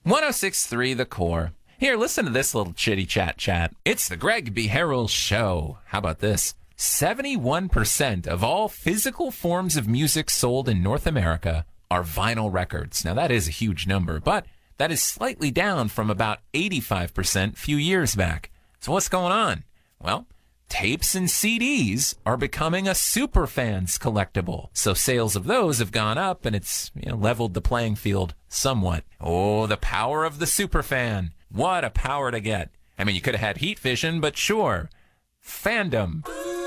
106.3 The Core. Here, listen to this little chitty chat. It's the Greg B. Harrell Show. How about this? 71% of all physical forms of music sold in North America are vinyl records. Now, that is a huge number, but that is slightly down from about 85% a few years back. So what's going on? Well, tapes and CDs are becoming a superfans collectible. So sales of those have gone up, and it's leveled the playing field somewhat. Oh, the power of the superfan. What a power to get. I mean, you could have had heat vision, but sure. Fandom.